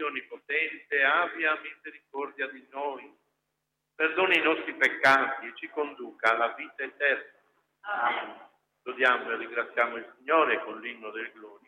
Onnipotente, abbia misericordia di noi, perdoni i nostri peccati e ci conduca alla vita eterna. Amen. Lodiamo e ringraziamo il Signore con l'inno del gloria.